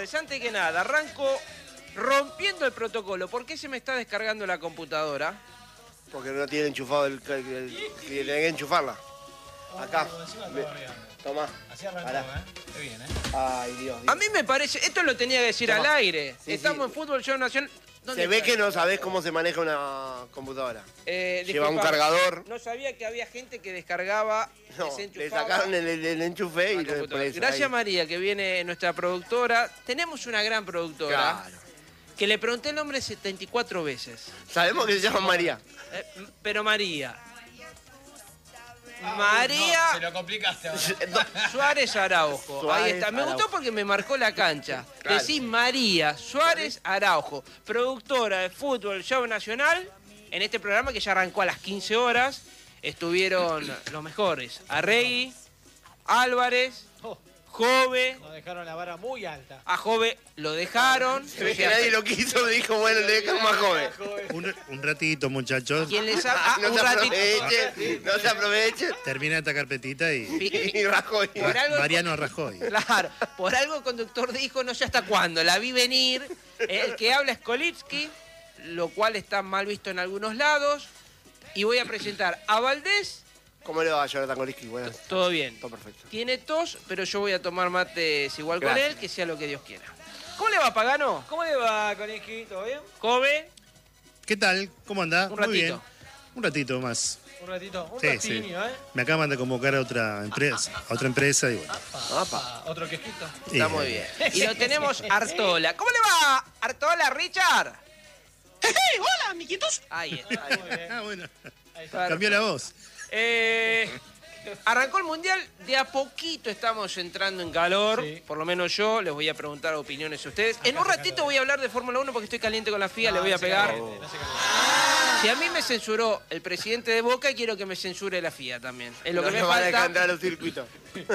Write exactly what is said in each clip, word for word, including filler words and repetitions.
tardes. Antes que nada, arranco rompiendo el protocolo. ¿Por qué se me está descargando la computadora? Porque no tiene enchufado el... el, el, el tiene que enchufarla. Acá. Me, tomá. Así arrancó, ¿eh? Qué bien, ¿eh? Ay, Dios, Dios. A mí me parece... Esto lo tenía que decir Toma. al aire. Sí, Estamos sí. en Fútbol Show Nacional. Se ve que no sabés cómo se maneja una computadora. Eh, Lleva un disculpa, cargador. No sabía que había gente que descargaba, No, le desenchufaba sacaron el, el, el enchufe la y lo computadora. después Gracias ahí. María, que viene nuestra productora. Tenemos una gran productora. Claro. Que le pregunté el nombre setenta y cuatro veces. Sabemos que se llama María. Eh, pero María. Ah, María no, se lo complicaste ahora. Suárez Araujo. Suárez Ahí está. Me Araujo. gustó porque me marcó la cancha. Claro. Decís María Suárez Araujo, productora de Fútbol Show Nacional. En este programa que ya arrancó a las quince horas, estuvieron los mejores. Arregui, Álvarez, Oh, Jove. nos dejaron la vara muy alta. A Jove lo dejaron. Se ve que nadie lo quiso, dijo, bueno, le dejamos más joven. Un, un ratito, muchachos. ¿Quién les ha... ah, No un se ratito. aprovechen, no se aprovechen. Termina esta carpetita y Pi- Y Rajoy. Por algo- Mariano Rajoy. Claro, por algo el conductor dijo, no sé hasta cuándo, la vi venir. El que habla es Kolitsky, lo cual está mal visto en algunos lados. Y voy a presentar a Valdés. ¿Cómo le va a Jonathan Koliski? Buenas. Todo bien. Todo perfecto. Tiene tos, pero yo voy a tomar mates igual con Gracias. él, que sea lo que Dios quiera. ¿Cómo le va, Pagano? ¿Cómo le va, Koniski? ¿Todo bien? Jove, ¿Qué tal? ¿Cómo anda? Un Muy ratito. bien. Un ratito más. Un ratito. Un Sí, ratinho, sí. ¿eh? Me acaban de convocar a otra empresa, a otra empresa y bueno. Ah, otro quejito. está Y, muy eh, bien. Y lo tenemos Artola. ¿Cómo le va, Artola, Richard? Hola, amiguitos. Ahí está. Muy bien. Ah, bueno. Ahí está. Cambió la voz. Eh, arrancó el Mundial, de a poquito estamos entrando en calor, Sí. por lo menos yo, les voy a preguntar opiniones a ustedes. En un ratito voy a hablar de Fórmula uno porque estoy caliente con la F I A, No, le voy a no se pegar. caliente, no se caliente. Si a mí me censuró el presidente de Boca, quiero que me censure la F I A también. Es lo No que me nos van a dejar falta. entrar a los circuitos.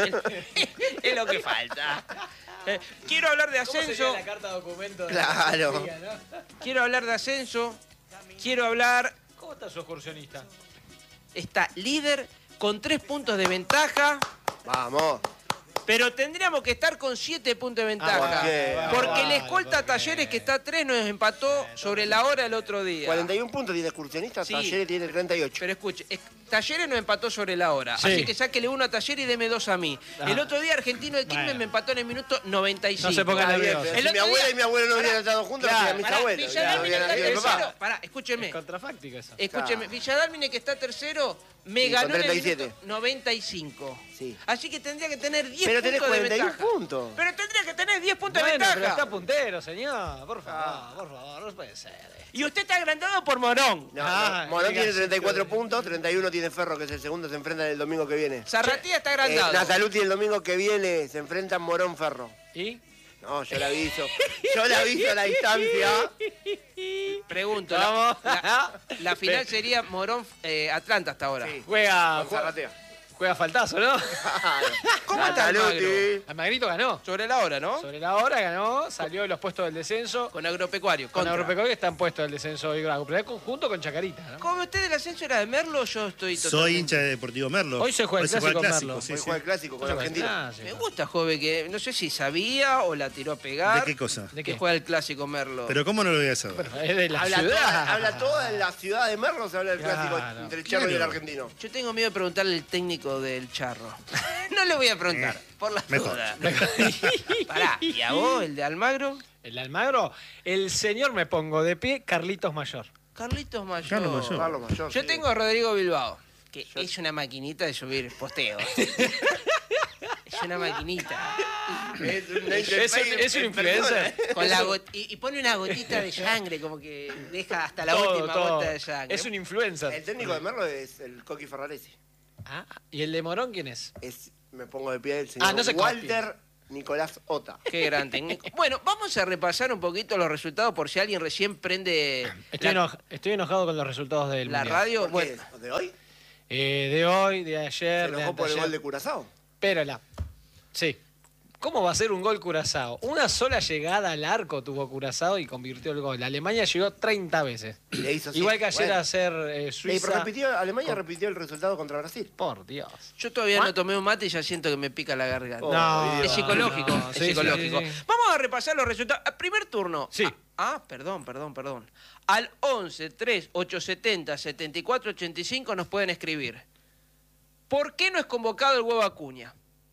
Es lo que falta. Eh, quiero hablar de ¿Cómo sería ascenso, la carta documento? de Claro. la Liga, ¿no? quiero hablar de ascenso, quiero hablar... ¿Cómo está su excursionista? Está líder con tres puntos de ventaja. Vamos. Pero tendríamos que estar con siete puntos de ventaja. ¿por qué? Porque el Vale, escolta ¿por qué? Talleres, que está a tres, nos empató sobre la hora el otro día. cuarenta y uno puntos tiene excursionista, Sí. Talleres tiene treinta y ocho. Pero escuche, es- Talleres nos empató sobre la hora. Sí. Así que sáquele uno a Talleres y deme dos a mí. Ah. El otro día Argentino de Quilmes Bueno. me empató en el minuto noventa y cinco. No se pongan Está bien, nerviosos. pero El si mi otro abuela día- y mi abuelo no Pará. hubieran estado juntos, Claro. no serían mis Pará, abuelos. Villa ya Dálmine hubieran está nacido mi papá. tercero. Pará, escúcheme. Es contrafáctico eso. Escúcheme, Villa Dálmine, que está tercero, me Sí, ganó con en el treinta y siete. minuto noventa y cinco. Sí. Así que tendría que tener diez Pero tenés puntos de cuarenta y uno ventaja. puntos. Pero tendría que tener diez puntos de Bueno, pero ventaja. está puntero, señor. Por favor, por favor, no puede ser. Y usted está agrandado por Morón. No, Ah, no. Morón diga, tiene sí, treinta y cuatro sí. puntos, treinta y uno tiene Ferro, que es el segundo, se enfrentan el domingo que viene. Zarratía está Eh, agrandado. Nazaluti el domingo que viene se enfrentan Morón Ferro. ¿Y? No, yo le aviso. Yo le aviso a la distancia. Pregunto, Vamos. la, la- la final sería Morón-Atlanta hasta ahora. Sí. Juega, Con juega, Zarratea. juega faltazo, ¿no? ¿Cómo está el Magro? Nazaluti. Almagrito ganó. Sobre la hora, ¿no? Sobre la hora ganó, salió de los puestos del descenso. Con Agropecuario. Con contra. Agropecuario está en puesto del descenso hoy Grago, pero es conjunto con Chacarita, ¿no? ¿Cómo usted el ascenso era de Merlo? Yo estoy totalmente... Soy hincha de Deportivo Merlo. Hoy se juega el clásico Merlo. sí, Hoy sí. juega el clásico con Argentina. Ah, sí. Me gusta, joven, que no sé si sabía o la tiró a pegar. ¿De qué cosa? ¿De Que qué? juega el clásico Merlo. Pero ¿cómo no lo voy a saber? Bueno, es de la Habla ciudad. toda, habla toda en la ciudad de Merlo, se habla del Claro. clásico entre el Charro y el Claro. argentino. Yo tengo miedo de preguntarle al técnico del Charro. No le voy a preguntar, Eh, por la mejor. duda. Pará, ¿y a vos, el de Almagro? El Almagro, el señor me pongo de pie, Carlitos Mayor. Carlitos Mayor. Carlos Mayor. Carlos Mayor. Yo sí. tengo a Rodrigo Bilbao, que es una maquinita de subir posteos. Es una maquinita. Es un, Es un- es un influencer. Con la got- y, y pone una gotita de sangre, como que deja hasta la Todo, última todo. gota de sangre. Es un influencer. El técnico de Merlo es el Coqui Ferraresi. Ah, ¿y el de Morón quién es? Es, me pongo de pie el señor Ah, no se Walter Nicolás Ota. Qué gran técnico. Bueno, vamos a repasar un poquito los resultados por si alguien recién prende Estoy, la, enoj- estoy enojado con los resultados del la Mundial. radio. ¿Por Bueno, qué? ¿De hoy? Eh, de hoy, de ¿Se ayer, de enojó por el anteayer. gol de Curazao? Pero la. Sí. ¿Cómo va a ser un gol Curazao? Una sola llegada al arco tuvo Curazao y convirtió el gol. Alemania llegó treinta veces. Le hizo así. Igual que ayer Bueno. a hacer eh, Eh, Suiza. pero repitió, Alemania repitió el resultado contra Brasil. Por Dios. Yo todavía no tomé un mate y ya siento que me pica la garganta. Oh, No, Es psicológico, no, es sí, psicológico. sí, sí, sí. Vamos a repasar los resultados. Ah, Primer turno. Sí. Ah, ah, perdón, perdón, perdón. Al once, tres, ocho setenta, setenta y cuatro, ochenta y cinco nos pueden escribir. ¿Por qué no es convocado el Huevo Acuña?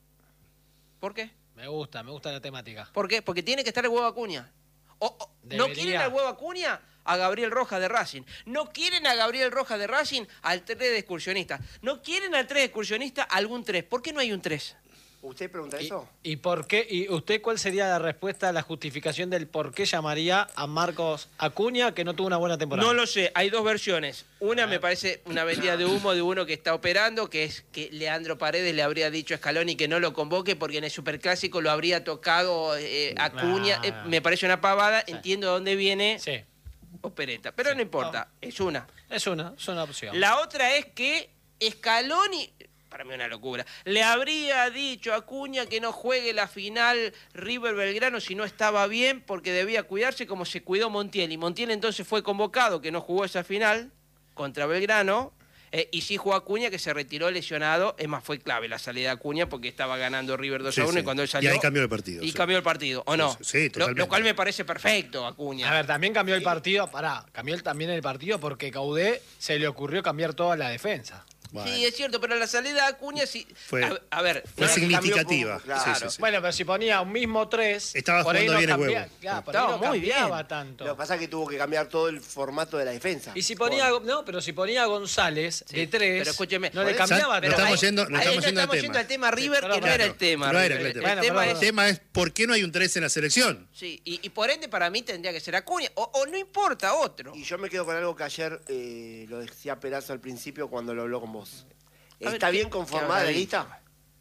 ¿Por qué? Me gusta, me gusta la temática. ¿Por qué? Porque tiene que estar el Huevo Acuña. O- o- ¿No Debería. quieren al Huevo Acuña? A Gabriel Rojas de Racing. ¿No quieren a Gabriel Rojas de Racing? Al tres de excursionista. ¿No quieren al tres de excursionista? Algún tres. ¿Por qué no hay un tres? ¿Usted pregunta ¿Y, eso? y por qué? ¿Y usted cuál sería la respuesta a la justificación del por qué llamaría a Marcos Acuña que no tuvo una buena temporada? No lo sé, hay dos versiones. Una me parece una vendida de humo de uno que está operando, que es que Leandro Paredes le habría dicho a Scaloni que no lo convoque porque en el Superclásico lo habría tocado eh, Acuña. Ah. Eh, me parece una pavada, entiendo de dónde viene Sí, opereta, pero no importa, es una. es una, es una opción. La otra es que Scaloni, para mí una locura, le habría dicho a Acuña que no juegue la final River Belgrano si no estaba bien porque debía cuidarse como se cuidó Montiel. Y Montiel entonces fue convocado, que no jugó esa final contra Belgrano, eh, y sí jugó Acuña, que se retiró lesionado. Es más, fue clave la salida de Acuña porque estaba ganando River dos Sí, a uno sí. y cuando él Y salió... ahí cambió el partido, Y sí. cambió el partido, ¿o no? Sí, sí, Lo- totalmente. Lo, cual me parece perfecto, Acuña. A ver, también cambió el partido, pará, cambió el- también el partido porque Caudé se le ocurrió cambiar toda la defensa. Bueno, Sí, es cierto, pero la salida de Acuña sí... Fue- a, a ver, fue no- significativa. cambió un poco, Sí, sí, sí. Bueno, pero si ponía un mismo tres, Estaba por ahí jugando no bien el cambia- huevo. claro, por ahí Estaba no muy cambiaba bien. tanto. Lo que pasa es que tuvo que cambiar todo el formato de la defensa. Y si ponía, no, pero si ponía a González Sí, de tres, pero escúcheme, no le por eso- cambiaba Nos Pero tanto. estamos ahí- yendo- nos ahí estamos no yendo al estamos tema. yendo al tema River, Perdón, que no era el claro, tema. no era River. el El, tema. Bueno, tema perdón, es... El tema es por qué no hay un tres en la selección. Sí, y, y por ende para mí tendría que ser Acuña, o, o no importa otro. Y yo me quedo con algo que ayer eh, lo decía Perazo al principio cuando lo habló con vos. A ver, ¿Está ¿qué- bien qué conformada habrá la dicho? lista?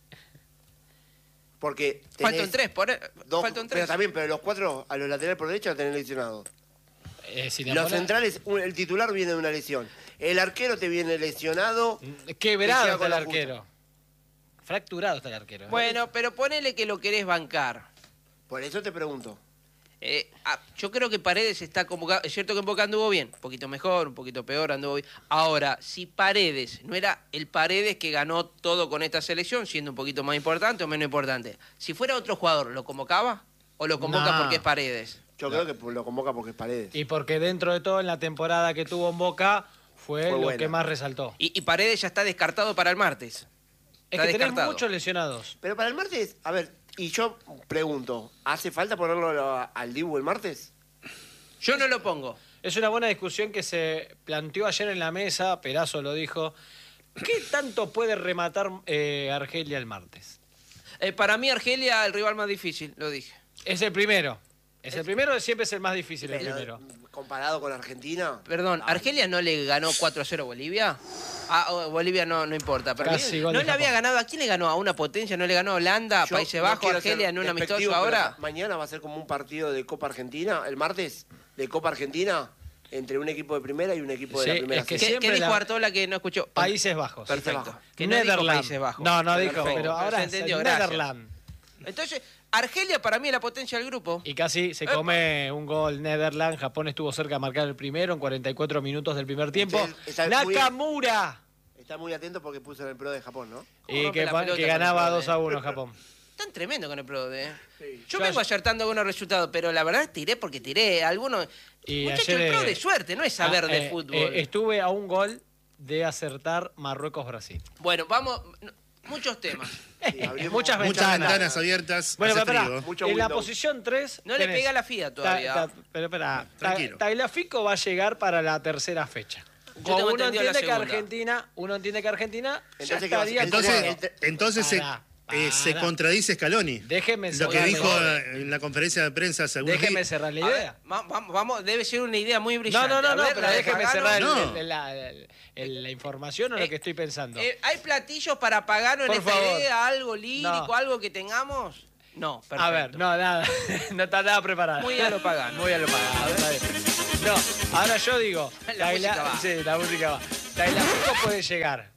Porque Falta tenés un tres, por, dos- falta un pero tres. también, pero los cuatro a los laterales por derecha los tenés lesionados. Eh, si le Los pone- centrales, un- el titular viene de una lesión. El arquero te viene lesionado. Quebrado Llega está con el la arquero. Fracturado está el arquero. ¿eh? Bueno, pero ponele que lo querés bancar. Por eso te pregunto. Eh, ah, yo creo que Paredes está convocado. Es cierto que en Boca anduvo bien, un poquito mejor, un poquito peor, anduvo bien. Ahora, si Paredes no era el Paredes que ganó todo con esta selección, siendo un poquito más importante o menos importante, si fuera otro jugador, ¿lo convocaba? ¿O lo convoca No. porque es Paredes? Yo creo que lo convoca porque es Paredes. Y porque dentro de todo, en la temporada que tuvo en Boca, fue, Fue lo buena. que más resaltó. Y, y Paredes ya está descartado para el martes. Es Está que tenés descartado. muchos lesionados. Pero para el martes, a ver, y yo pregunto, ¿hace falta ponerlo a- al Dibu el martes? Yo no lo pongo. Es una buena discusión que se planteó ayer en la mesa, Perazo lo dijo. ¿Qué tanto puede rematar eh, Argelia el martes? Eh, para mí Argelia el rival más difícil, lo dije. Es el primero. Es el primero, siempre es el más difícil, el Pero, primero. comparado con Argentina. Perdón, Ay, ¿Argelia no le ganó cuatro a cero a Bolivia? Ah, oh, Bolivia no, no importa. Pero Casi gol ¿no de le había Japón. ganado? ¿A quién le ganó? ¿A una potencia? ¿No le ganó a Holanda, yo Países no Bajos, quiero ser Argelia en un despectivo, amistoso pero ahora? mañana va a ser como un partido de Copa Argentina, el martes, de Copa Argentina, entre un equipo de primera y un equipo de Sí, la primera. es que ¿Qué, C. qué siempre dijo la- Artola que no escuchó? Países Bajos. Perfecto. Bajos. Que no dijo Netherlands. Países Bajos. No, no dijo, Perfecto. pero ahora Se es entendió, el gracias. Netherlands. Entonces, Argelia para mí es la potencia del grupo. Y casi se Epa. come un gol Netherlands. Japón estuvo cerca de marcar el primero en cuarenta y cuatro minutos del primer tiempo. Usted está muy- Nakamura. Está muy atento porque puso en el pro de Japón, ¿no? ¿Cómo Y rompe que, la pa- pelota que con el ganaba Prode? dos a uno Japón. Tan tremendo con el Prode. ¿eh? Sí. Yo Yo vengo ayer- acertando algunos resultados, pero la verdad tiré porque tiré. Algunos. Y Muchacho, ayer, el Prode eh, de suerte, no es saber Ah, de eh, fútbol. eh, estuve a un gol de acertar Marruecos-Brasil. Bueno, vamos. no, Muchos temas. Sí, abrimos- Muchas Muchas ventanas. ventanas abiertas. Bueno, hace pero pará, frío. Mucho en la Windows. posición tres... No le pega la FIA todavía. Ta- ta- pero espera, Tranquilo. Ta- Tagliafico va a llegar para la tercera fecha. Yo Como tengo uno entendido la entiende que segunda. Argentina, uno entiende que Argentina ya Entonces, ¿qué va a estaría hacer? Entonces, jugado. el- entonces se, Pará, eh, se pará. contradice Scaloni. Déjeme Lo que cerrar- dijo eh, en la conferencia de prensa hace algunos Déjeme días. cerrar la A ver, idea. va- vamos, vamos, debe ser una idea muy No, brillante. no, no, A no, ver, pero la de déjeme Pagano. cerrar el- No. el- la, el- el- la información o lo Eh, que estoy pensando. Eh, ¿Hay platillos para Pagano en Por esta favor. idea? ¿Algo lírico? No. ¿Algo que tengamos? No, perfecto. A ver, no, nada. No está nada preparado. Muy a lo Pagano. Muy a lo Pagano, está bien. No, ahora yo digo. La música va. Sí, la música va. Tagliafico puede llegar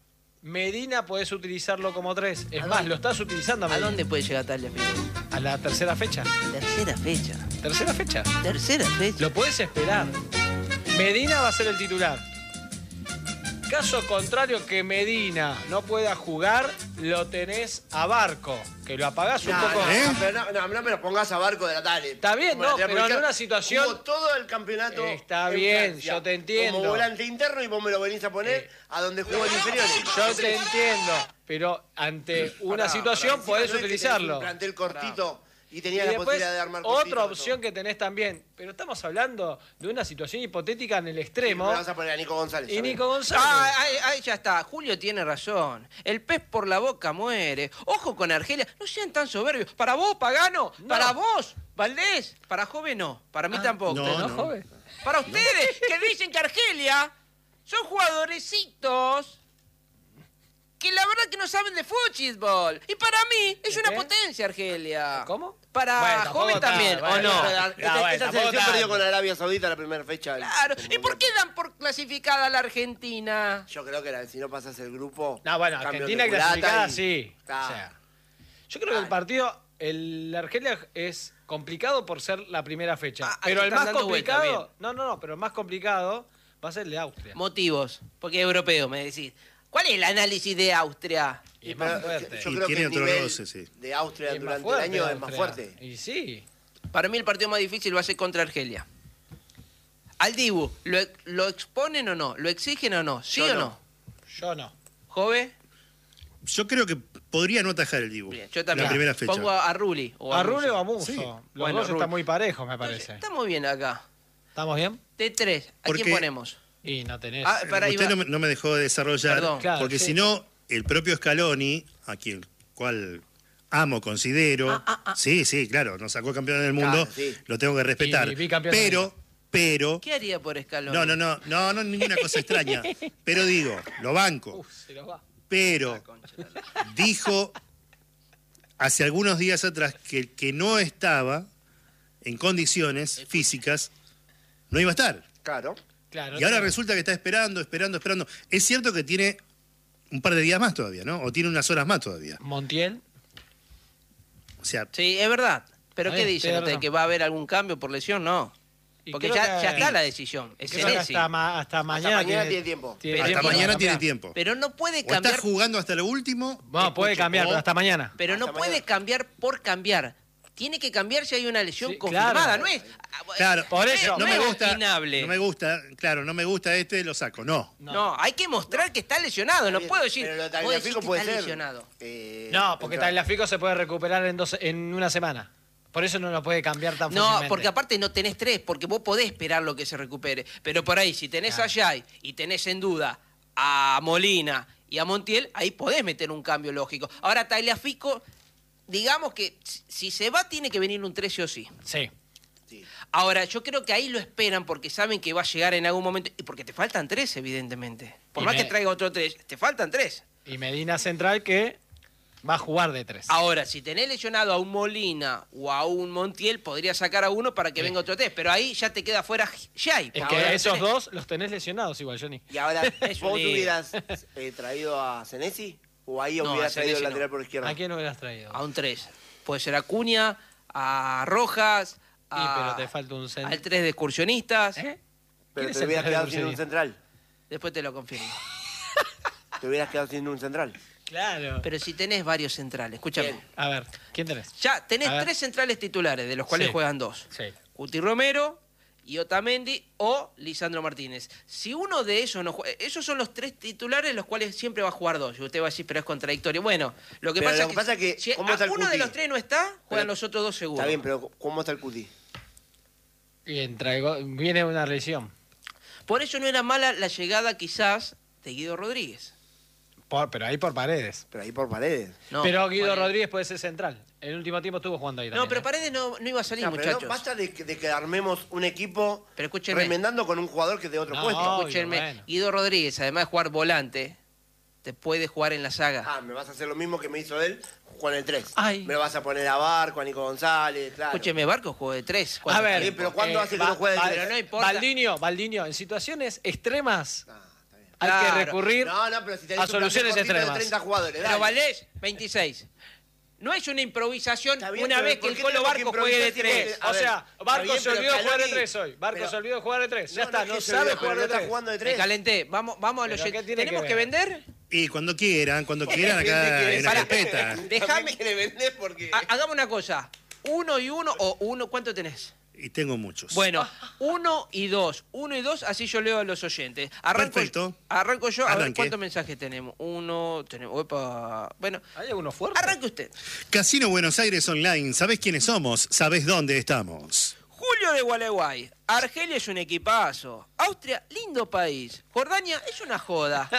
Medina podés utilizarlo como tres. Es más, lo estás utilizando a ¿A Medina. dónde puede llegar Tagliafico? A la tercera fecha. Tercera fecha. Tercera fecha. Tercera fecha. Lo podés esperar. Medina va a ser el titular. Caso contrario que Medina no pueda jugar, lo tenés a Barco, que lo apagás un No, poco. no, ¿Eh? pero no, no, no me lo pongas a Barco de la tarde. Está bien, Como la no, tarea, pero porque en una situación- jugó todo el campeonato. Está en bien, Francia, yo te entiendo. Como volante interno y vos me lo venís a poner Eh. a donde jugó el inferior. Yo te entiendo, pero ante una Pará, situación Encima podés no es que tenés utilizarlo. un plantel cortito y tenía Y la después, posibilidad de armar cortito, otra todo. opción que tenés también, pero estamos hablando de una situación hipotética en el extremo. Me vas a poner a Nico González. Y ¿sabes? Nico González. Ah, ahí, ahí ya está. Julio tiene razón. El pez por la boca muere. Ojo con Argelia. No sean tan soberbios. Para vos, Pagano. No. Para vos, Valdés. Para Joven no. Para mí Ah, tampoco. no, ¿No, no. joven? Para ustedes, que dicen que Argelia son jugadorecitos que la verdad que no saben de fútbol. Y para mí es ¿De una qué? potencia, Argelia. ¿Cómo? Para Bueno, tampoco Joven tanto, también, bueno, ¿o no? bueno. Esta, esta- Ah, bueno, esta tampoco selección perdió tanto. con Arabia Saudita la primera fecha. del- Claro. del ¿Y por Mundial. qué dan por clasificada a la Argentina? Yo creo que la- si no pasas el grupo. No, bueno, cambio Argentina de culata clasificada y- sí. Está. O sea, yo creo que el Ay. partido, el Argelia es complicado por ser la primera fecha. Ah, ahí pero el están más dando vueltas, complicado, no, no, no, pero el más complicado va a ser el de Austria. Motivos. Porque es europeo, me decís. ¿Cuál es el análisis de Austria? Y es Pero, más fuerte. Yo Y creo tiene que el otro nivel roce, sí. de Austria Y es más durante fuerte el año es Austria. más fuerte. Y sí. Para mí el partido más difícil va a ser contra Argelia. Al Dibu, ¿lo, lo exponen o no? ¿Lo exigen o no? ¿Sí Yo o no. no? Yo no. ¿Jove? Yo creo que podría no atajar el Dibu. Bien, yo también. La primera fecha. Pongo a, a Rulli. O A a Rulli Musso. o a Musso. Sí. Los Bueno, dos Rulli. están muy parejos, me Entonces, parece. Está muy bien acá. ¿Estamos bien? De tres. ¿A Porque- quién ponemos? Y no tenés. Ah, para ahí Usted va. no me, no me dejó desarrollar, Perdón. Claro, porque sí. si no, el propio Scaloni, a quien cual amo, considero, Ah, ah, ah. sí, sí, claro, nos sacó campeón del mundo, Claro, sí. lo tengo que respetar. Y bicampeón de Pero, pero, ¿Qué haría por Scaloni? no, no, no, no, no, ninguna cosa extraña. Pero digo, lo banco. Uf, se los va. Pero dijo hace algunos días atrás que el que no estaba en condiciones físicas no iba a estar. Claro. Claro. Y ahora no- resulta que está esperando, esperando, esperando. Es cierto que tiene un par de días más todavía, ¿no? O tiene unas horas más todavía. Montiel. O sea, Sí, es verdad. ¿Pero Está qué bien, dicen tiene ustedes? razón. ¿Que va a haber algún cambio por lesión? No. Y Porque creo ya, que- ya está la decisión. Es Creo que Senesi. hasta, ma- hasta mañana, mañana tiene tiempo. hasta tiempo para mañana tiene cambiar. tiempo. Pero no puede O está cambiar. jugando hasta lo último. Bueno, puede escuche, cambiar, o- pero hasta mañana. Pero no Hasta puede mañana. cambiar por cambiar. Tiene que cambiar si hay una lesión Sí, confirmada, claro. ¿no es? Claro, Por no eso. es- no me es gusta. opinable. No me gusta, claro, no me gusta este, lo saco. No. No. hay que mostrar que está lesionado. No Bien, puedo decir. Pero lo de vos decís Tagliafico que puede está ser. lesionado. eh, No, porque entrar. Tagliafico se puede recuperar en, dos, en una semana. Por eso no lo puede cambiar tan No, fácilmente. porque aparte no tenés tres, porque vos podés esperar lo que se recupere. Pero por ahí, si tenés Claro. a Yay y tenés en duda a Molina y a Montiel, ahí podés meter un cambio lógico. Ahora, Tagliafico, digamos que si- si se va, tiene que venir un tres sí o sí. Sí. Sí. Ahora, yo creo que ahí lo esperan porque saben que va a llegar en algún momento. Y porque te faltan tres, evidentemente. Por Y más me- que traiga otro tres, te faltan tres. Y Medina Central que va a jugar de tres. Ahora, si tenés lesionado a un Molina o a un Montiel, podría sacar a uno para que Sí. venga otro tres. Pero ahí ya te queda fuera Yay. Es porque que ahora esos tenés- dos los tenés lesionados igual, Johnny. Y ahora, Es un ¿vos lío. hubieras eh, traído a Senesi? ¿O ahí No, hubieras a traído el Senesi no. lateral por izquierda? ¿A quién hubieras traído? A un tres. Puede ser a Acuña, a Rojas, Y, a- pero te falta un cen- al tres de excursionistas. ¿Eh? Pero ¿Quién es te el hubieras central quedado de sin un Cruzeiro? central. Después te lo confirmo. Te hubieras quedado sin un central. Claro. Pero si tenés varios centrales, escúchame. Bien. A ver, ¿quién tenés? Ya tenés A ver. tres centrales titulares, de los cuales Sí. juegan dos. Sí. Cuti Romero, y Otamendi o Lisandro Martínez. Si uno de esos no juega, esos son los tres titulares los cuales siempre va a jugar dos. Y usted va a decir, pero es contradictorio. Bueno, lo que Pero pasa lo que pasa es que, si ¿cómo está el uno de Cuti? los tres no está, juegan Pero- los otros dos seguros. Está bien, pero ¿cómo está el Cuti? Y entra, viene una lesión. Por eso no era mala la llegada quizás de Guido Rodríguez. Por- pero ahí por Paredes. Pero ahí por Paredes. No, pero Guido Paredes. Rodríguez puede ser central. El último tiempo estuvo jugando ahí también. No, pero ¿eh? Paredes no, no iba a salir, No, pero muchachos. no, basta de que, de que armemos un equipo Pero escúchenme. remendando con un jugador que es de otro No, puesto. obvio, Escúchenme, bueno. Guido Rodríguez, además de jugar volante, te puede jugar en la saga. Ah, me vas a hacer lo mismo que me hizo él con el tres. Ay. Me lo vas a poner a Barco, a Nico González, claro. Escúcheme, Barco jugó de tres. A ¿cuánto ver, bien, tiempo? pero ¿cuándo hace que no juegue de Va- tres? Pero no importa. Valdinio, Valdinio, en situaciones extremas, Ah, está bien. Hay Claro. que recurrir No, no, pero si tenés a un soluciones plantel cortito de extremas. treinta jugadores, Pero dale. Valdés, veintiséis. No es una improvisación Está bien, una pero vez que ¿por el qué Colo tenemos que Barco juegue de improvisar si tres. A O ver, sea, está Barco bien, se olvidó pero de jugar de Scaloni- tres hoy. Barco pero- se olvidó de jugar de tres. Ya No, está, no, no, es que se sabe olvidó, jugar pero de no está tres. jugando de Me tres. calenté. Vamos, vamos a los ¿Pero qué oyentes. tiene ¿Tenemos que que, ver? vender? Y cuando quieran, cuando quieran, Gente acá quiere en la saber. carpeta. Déjame- También quiere vender porque... Ha- Hagamos una cosa. Uno y uno o uno. ¿Cuánto tenés? Y tengo muchos. Bueno, uno y dos. Uno y dos, así yo leo a los oyentes. Arranco, Perfecto. Arranco yo. A ver Arranque. cuántos mensajes tenemos. Uno, tenemos. Opa. Bueno, ¿Hay alguno fuerte? arranque usted. Casino Buenos Aires Online. ¿Sabés quiénes somos? ¿Sabés dónde estamos? Julio de Gualeguay. Argelia es un equipazo. Austria, lindo país. Jordania es una joda.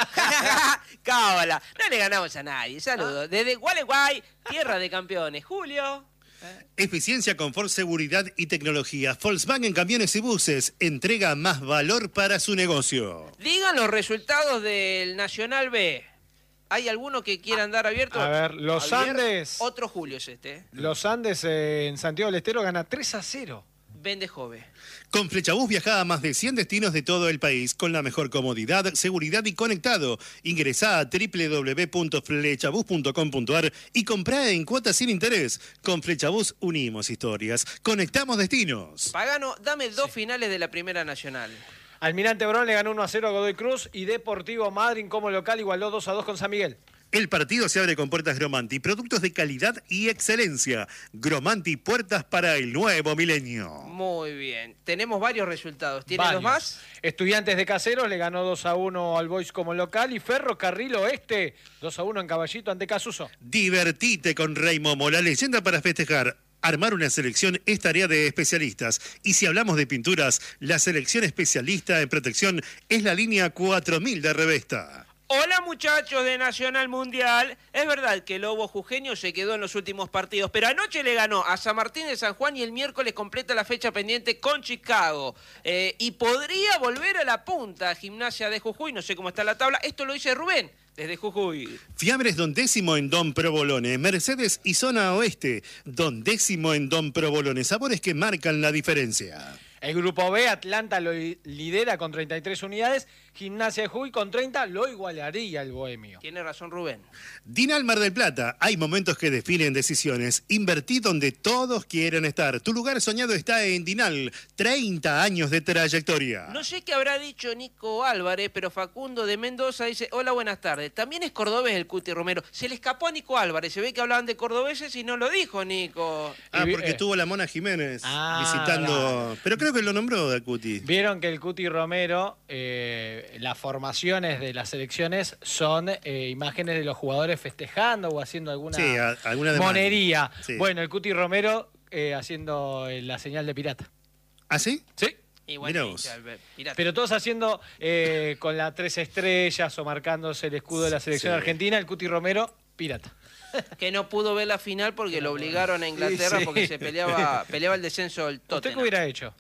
Cábala. No le ganamos a nadie. Saludos. Desde Gualeguay, tierra de campeones. Julio. Eficiencia, confort, seguridad y tecnología. Volkswagen Camiones y Buses entrega más valor para su negocio. Digan los resultados del Nacional B. ¿Hay alguno que quieran dar abierto? A ver, los Javier, Andes. Otro Julio es este. Los Andes eh, en Santiago del Estero gana tres a cero. Vende Jove. Con Flechabús viaja a más de cien destinos de todo el país con la mejor comodidad, seguridad y conectado. Ingresá a doble u doble u doble u punto flechabús punto com punto ar y comprá en cuotas sin interés. Con Flechabús unimos historias, conectamos destinos. Pagano, dame dos finales de la Primera Nacional. Almirante Brown le ganó uno a cero a Godoy Cruz y Deportivo Madryn como local igualó dos a dos con San Miguel. El partido se abre con puertas Gromanti, productos de calidad y excelencia. Gromanti, puertas para el nuevo milenio. Muy bien. Tenemos varios resultados. ¿Tiene Varios. los más? Estudiantes de Caseros le ganó dos a uno al Boys como local y Ferrocarril Oeste dos a uno en Caballito ante Casuso. Divertite con Rey Momo, la leyenda para festejar. Armar una selección es tarea de especialistas. Y si hablamos de pinturas, la selección especialista en protección es la línea cuatro mil de Revesta. Hola muchachos de Nacional Mundial. Es verdad que el Lobo Jujeño se quedó en los últimos partidos, pero anoche le ganó a San Martín de San Juan y el miércoles completa la fecha pendiente con Chicago. Eh, y podría volver a la punta, Gimnasia de Jujuy, no sé cómo está la tabla. Esto lo dice Rubén, desde Jujuy. Fiambres Don Décimo en Don Provolone, Mercedes y Zona Oeste. Don Décimo en Don Provolone, sabores que marcan la diferencia. El grupo B, Atlanta lo li- lidera con treinta y tres unidades, Gimnasia de Jujuy con treinta lo igualaría el Bohemio. Tiene razón Rubén. Dinal Mar del Plata, hay momentos que definen decisiones. Invertí donde todos quieren estar. Tu lugar soñado está en Dinal, treinta años de trayectoria. No sé qué habrá dicho Nico Álvarez, pero Facundo de Mendoza dice, hola, buenas tardes. También es cordobés el Cuti Romero. Se le escapó a Nico Álvarez. Se ve que hablaban de cordobeses y no lo dijo Nico. Ah, Y vi- porque eh. estuvo la Mona Jiménez Ah, visitando... claro. Pero creo que lo nombró Dacuti. Vieron que el Cuti Romero, eh, las formaciones de las selecciones son eh, imágenes de los jugadores festejando o haciendo alguna Sí, a- alguna demanda. monería. Sí. Bueno, el Cuti Romero eh, haciendo eh, la señal de pirata. ¿Ah, sí? Sí. Igual Mirá que vos. Albert, pirata. Pero todos haciendo eh, con las tres estrellas o marcándose el escudo de la selección Sí. argentina, el Cuti Romero, pirata. Que no pudo ver la final porque lo obligaron a Inglaterra Sí, sí. porque se peleaba peleaba el descenso del ¿Usted Tottenham. qué hubiera hecho?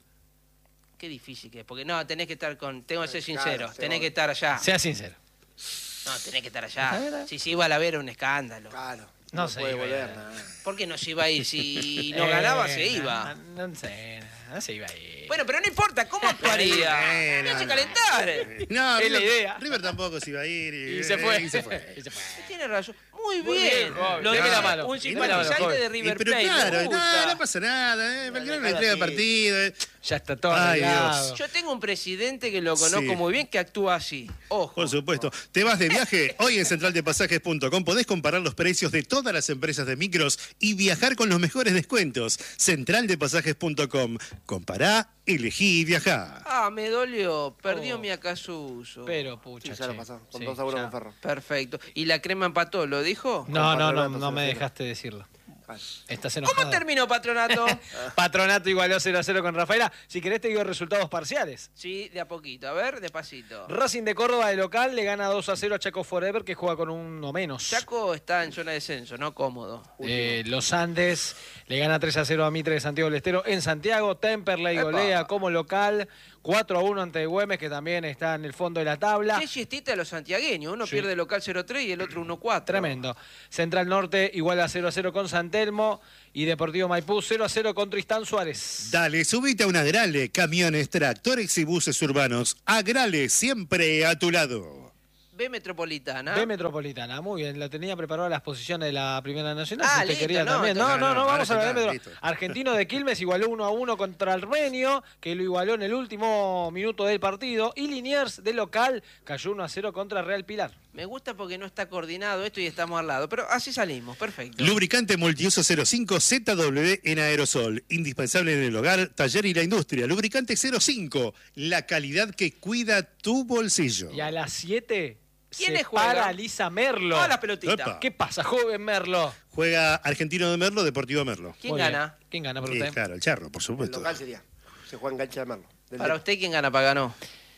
Qué difícil que es, porque no, tenés que estar con, tengo que ser Claro, sincero, sí, tenés obvio. que estar allá. Sea sincero. No, tenés que estar allá. Si se iba a la ver era un escándalo. Claro, No no, se puede iba a volver. ir. nada. ¿Por qué no se iba a ir? Si no ganaba, se Eh, iba. No, no sé, no se iba a ir. Bueno, pero no importa, ¿cómo actuaría? Eh, Me no, hace no. calentar. No, Es la River, idea. River tampoco se iba a ir. Y, Y se fue. y se fue. Y se fue. Tiene razón. Muy Muy bien. bien, joven. Lo Deme dice la mano. un Y simpatizante deme la de mano, Y, River pero Plate. claro, me no, gusta. no pasa nada. Eh. Belgrano le Bueno, entrega sí. partido. eh. Ya está todo Ay, arreglado. Dios. Yo tengo un presidente que lo conozco Sí. muy bien que actúa así. Ojo. Por supuesto. ¿Te vas de viaje? Hoy en central de pasajes punto com podés comparar los precios de todas las empresas de micros y viajar con los mejores descuentos. central de pasajes punto com. Compará, elegí y viajá. Ah, me dolió. Perdió Oh. mi Acasuso. Pero, pucha, Sí, ya lo che. pasó. Con Sí, dos a uno ya. con Ferro. Perfecto. ¿Y la crema empató? ¿Lo dijo? No, no, no, Patronato no me se dejaste decirlo. Vale. Estás enojado. ¿Cómo terminó, Patronato? Patronato igualó cero a cero con Rafaela. Si querés te digo resultados parciales. Sí, de a poquito. A ver, despacito. Racing de Córdoba de local le gana dos a cero a Chaco Forever que juega con uno menos. Chaco está en zona de descenso, ¿no? Cómodo. Eh, los Andes le gana tres a cero a Mitre de Santiago del Estero en Santiago. Temperley Epa. golea como local cuatro a uno ante Güemes, que también está en el fondo de la tabla. Qué siestita de los santiagueños. Uno Sí. pierde local cero tres y el otro uno cuatro. Tremendo. Central Norte igual a cero a cero con San Telmo y Deportivo Maipú cero a cero con Tristán Suárez. Dale, subite a un Agrale, camiones, tractores y buses urbanos. Agrale, siempre a tu lado. B Metropolitana. B Metropolitana, muy bien. La tenía preparada las posiciones de la Primera Nacional. Ah, si usted listo, quería no, también. No, entonces- no, no, No, no, vamos a ahora la B está, Metro. listo. Argentino de Quilmes igualó uno a uno contra Armenio, que lo igualó en el último minuto del partido. Y Liniers, de local, cayó uno a cero contra Real Pilar. Me gusta porque no está coordinado esto y estamos al lado. Pero así salimos, perfecto. Lubricante multiuso cero cinco Z W en aerosol. Indispensable en el hogar, taller y la industria. Lubricante cero cinco. La calidad que cuida tu bolsillo. Y a las siete ¿Quiénes se juegan? paraliza Merlo. Todas las pelotitas. Epa. ¿Qué pasa, joven Merlo? Juega Argentino de Merlo, Deportivo Merlo. ¿Quién Muy bien. gana? ¿Quién gana por Y, usted? claro, el Charro, por El supuesto. local sería. Se juega en cancha de Merlo. Del Para Dep. usted, ¿quién gana? Paganó.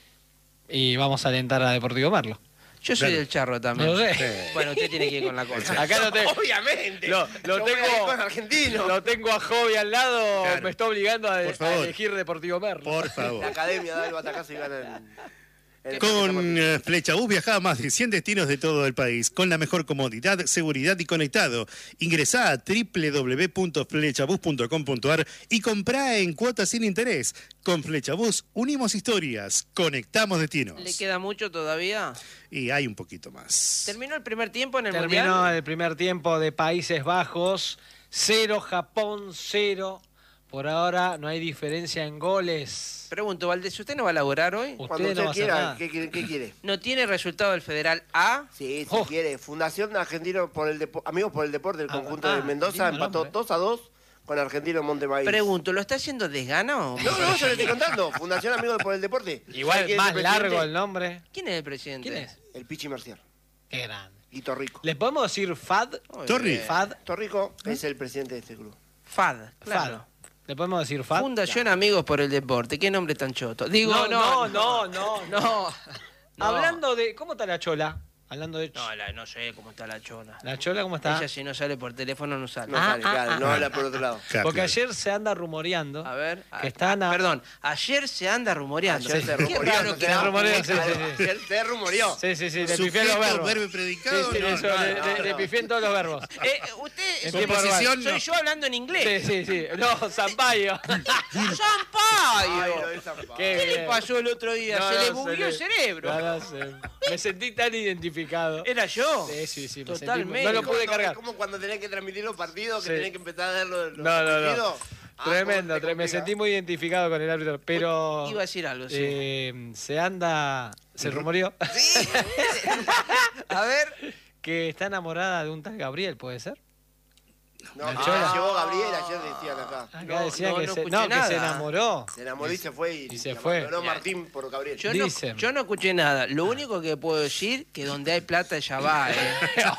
Y vamos a alentar a Deportivo Merlo. Yo soy Claro. del Charro también. No lo sé. Bueno, usted tiene que ir con la cosa. Acá lo tengo. Obviamente. Lo, lo Yo voy a ir tengo. con Argentino. Lo tengo a Jovi al lado. Claro. Me está obligando a, Por a favor. elegir Deportivo Merlo. Por La favor. academia da el batacazo y gana en... en el Con eh, Flecha Bus viaja a más de cien destinos de todo el país, con la mejor comodidad, seguridad y conectado. Ingresá a doble u doble u doble u punto flechabus punto com punto ar y comprá en cuotas sin interés. Con Flechabus unimos historias, conectamos destinos. ¿Le queda mucho todavía? Y hay un poquito más. ¿Terminó el primer tiempo en el Terminó Mundial? el primer tiempo de Países Bajos. Cero, Japón, cero. Por ahora no hay diferencia en goles. Pregunto, Valdés, ¿usted no va a laburar hoy? Usted Cuando no usted va a hacer quiera, nada. ¿qué, quiere- qué quiere? ¿No tiene resultado del Federal A? Sí, si Oh. quiere. Fundación Argentino por el Depo- Amigos por el Deporte del Ah, conjunto ah, de Mendoza lindo empató nombre. dos a dos con Argentino Montemaíz. Pregunto, ¿lo está haciendo desgano? No, no, yo le estoy contando. Fundación Amigos por el Deporte. ¿Sabe Igual quién es más el presidente? largo el nombre. ¿Quién es el presidente? ¿Quién es? El Pichi Mercier. Qué grande. Y Torrico. ¿Le podemos decir F A D? Muy Torri. bien. F A D. Torrico es el presidente de este club. F A D, claro. F A D. ¿Le podemos decir F A D? Fundación Amigos por el Deporte. ¿Qué nombre tan choto? Digo, No, no, no, no, no. no. No. Hablando de. ¿Cómo está la chola? Hablando de. No, la- no sé cómo está la chona. ¿La chola cómo está? Ella si no sale por teléfono no sale. No Ah, sale, ah, claro, ah. no habla por otro lado. Claro, Porque claro. ayer se anda rumoreando. A ver. Que a- están a- Perdón, ayer se anda rumoreando. Ayer se Qué rumoreó, raro no que se no. rumoreó, sí, sí, sí. Ayer se rumoreó. Sí, sí, sí, le pifié Sujeto, los verbos. verbo y Sí, predicado. sí, no, eso, no, le, no. le- le no. pifié en todos los verbos. Eh, usted En soy, tiempo Composición, verbal. soy no. yo hablando en inglés. Sí, sí, sí. No, Zampayo. Ay, ¡Sampaio! lo de Zampaio. Qué ¿Qué le bien. pasó el otro día? No, se no, le bugueó el le- cerebro. No, no, se- me sentí tan identificado. ¿Era yo? Sí, sí, sí. me sentí- Totalmente. no lo Es pude como- cargar. Es como cuando tenés que transmitir los partidos, que Sí. tenés que empezar a dar los, los No, no, no. partidos. Ah, Tremendo, ¿cómo te tre- me complica? sentí muy identificado con el árbitro, pero Iba a decir algo, sí. eh, se anda, se rumoreó Sí. A ver. que está enamorada de un tal Gabriel, ¿puede ser? No, La que Chola. la llevó Gabriel, ayer decían acá. Acá No, decía no, que, no se, escuché no, que se nada. enamoró. Se enamoró y se fue y, Y se la fue. abandonó Martín por Gabriel. Yo no, Dicen. yo no escuché nada. Lo único que puedo decir que donde hay plata ella va, ¿eh?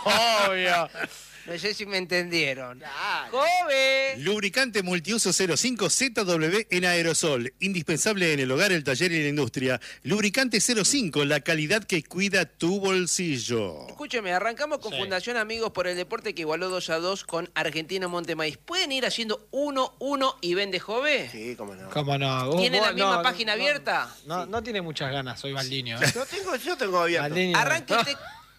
Obvio. No sé si me entendieron. Claro. ¡Joven! Lubricante multiuso cero cinco Z W en aerosol. Indispensable en el hogar, el taller y la industria. Lubricante cero cinco, la calidad que cuida tu bolsillo. Escúcheme, arrancamos con Sí. Fundación Amigos por el Deporte que igualó dos a dos con Argentino Montemaíz. ¿Pueden ir haciendo uno uno y vende Jove? Sí, cómo no. ¿Cómo no? Vos- ¿Tiene la vos- misma no, página no, abierta? No, no tiene muchas ganas, soy Baldiño. ¿eh? Yo tengo, yo tengo abierto. Baldiño. Arranque usted,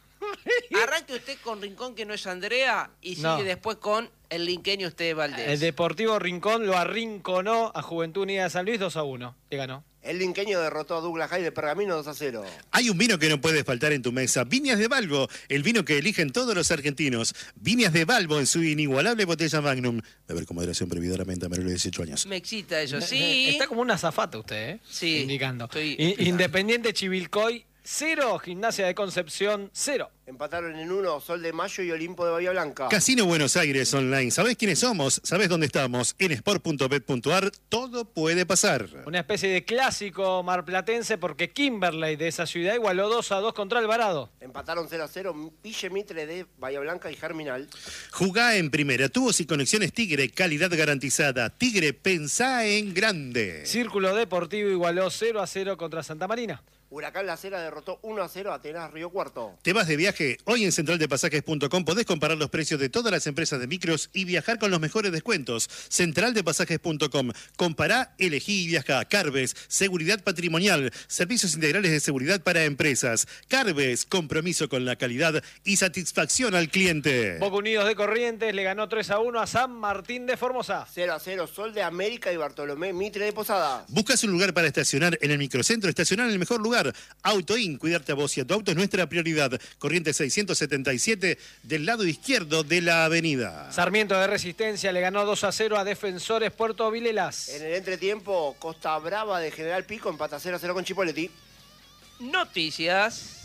arranque usted con Rincón, que no es Andrea, y sigue No. después con el linqueño usted Valdés. El Deportivo Rincón lo arrinconó a Juventud Unida de San Luis dos a uno. Le ganó. El linqueño derrotó a Douglas High de Pergamino dos a cero. Hay un vino que no puede faltar en tu mesa. Viñas de Balbo, el vino que eligen todos los argentinos. Viñas de Balbo en su inigualable botella Magnum. Beber con moderación, prohibida la menta, menor de dieciocho años. Me excita eso, sí. Está como una zafata usted, ¿eh? Sí, Indicando. estoy- I- Independiente Chivilcoy, cero. Gimnasia de Concepción, cero. Empataron en uno Sol de Mayo y Olimpo de Bahía Blanca. Casino Buenos Aires Online. ¿Sabés quiénes somos? ¿Sabés dónde estamos? En sport punto bet punto ar todo puede pasar. Una especie de clásico marplatense porque Kimberley de esa ciudad igualó dos a dos contra Alvarado. Empataron cero a cero Ville Mitre de Bahía Blanca y Germinal. Jugá en primera. Tubos y conexiones Tigre. Calidad garantizada. Tigre, pensá en grande. Círculo Deportivo igualó cero a cero contra Santa Marina. Huracán La Cera derrotó uno a cero a Atenas Río Cuarto. ¿Te vas de viaje? Hoy en central de pasajes punto com podés comparar los precios de todas las empresas de micros y viajar con los mejores descuentos. central de pasajes punto com. Compará, elegí y viajá. Carves, seguridad patrimonial, servicios integrales de seguridad para empresas. Carves, compromiso con la calidad y satisfacción al cliente. Boca Unidos de Corrientes le ganó tres a uno a San Martín de Formosa. cero a cero Sol de América y Bartolomé Mitre de Posada. ¿Buscas un lugar para estacionar en el microcentro? Estacionar en el mejor lugar. pasar. Autoin, cuidarte a vos y a tu auto es nuestra prioridad. Corrientes seiscientos setenta y siete del lado izquierdo de la avenida. Sarmiento de Resistencia le ganó dos a cero a Defensores Puerto Vilelas. En el entretiempo, Costa Brava de General Pico empata cero a cero con Chipoleti. Noticias.